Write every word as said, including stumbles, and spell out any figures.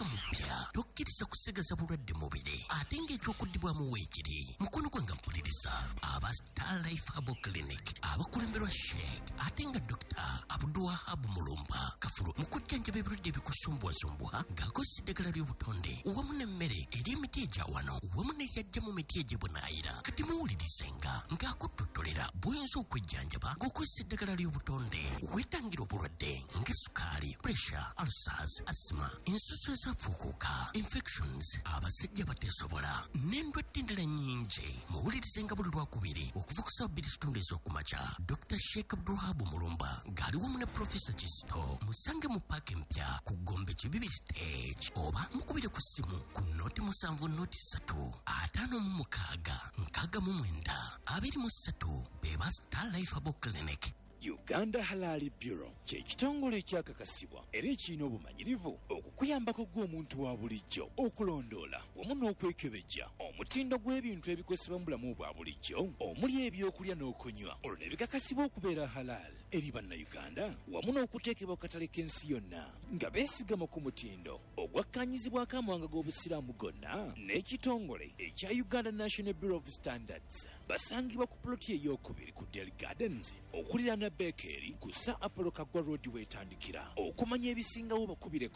omwaka mupya tokkiriza kusigaza bulwadde mubiri ate ng'ekyokudibwamu weekiri mukono gwe nga mpuliriza aba Star Life Herbal Clinic abakulemberwa Sheikh ate nga Doctor Abdulwahab Mulumba kafulu mu kujjanjaba ebirwadde ebikusumbwasumbwa ng'akozesa eddagala ly'obutonde wamu n'emmere eri emiti egya wano wamu n'eyajja mu miti egy'ebunaayira kati muwulirizenga ng'akuttotolera bw'oyinza okwejjanjaba ng'okozesa eddagala ly'obutonde weetangira obulwadde ng'essukaali pressure ulcers asthma ensusu ezafuukuuka infections abasajja bateesobola n'endwadde endala nnyingi muwulirizenga buli lwakubiri okuva ku ssaawa bbiri kitundu ez'okumakya Doctor Sheikh Abdulwahab Mulumba ng'ali wamu ne Professor Kisto musange mu paaka empya ku Gombe Kibibi stage oba mukubire ku ssimu ku nooti musanvu nooti ssatu ataano mu mukaaga nkaaga mu mwenda abiri mu ssatu be ba Star Life Herbal Clinic. Uganda Halali Bureau kye kitongole ekyakakasibwa era ekirina obumanyirivu okukuyambako gw'omuntu wa bulijjo okulondoola wamu n'okwekebejja omutindo gw'ebintu ebikozesebwa mu bulamu bwa bulijjo omuli ebyokulya n'okunywa olwo ne bikakasibwa okubeera halal eri bannayuganda wamu n'okuteekebwa ku katale k'ensi yonna nga beesigama ku mutindo ogwakkaanyizibwako amawanga g'obusiraamu gonna n'ekitongole ekya Uganda National Bureau of Standards basangibwa ku ploti ey'okubiri ku Dairy Gardens okuliraana Bekeri kusa Apollo Kagwa Road wetandikira okumanya ebisingawo bakubire